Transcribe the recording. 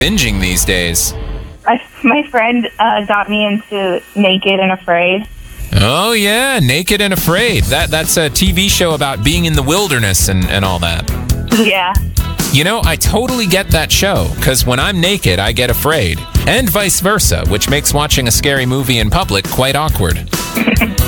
binging these days? My friend got me into Naked and Afraid. Oh, yeah, Naked and Afraid. That's a TV show about being in the wilderness and all that. Yeah. You know, I totally get that show, because when I'm naked, I get afraid. And vice versa, which makes watching a scary movie in public quite awkward.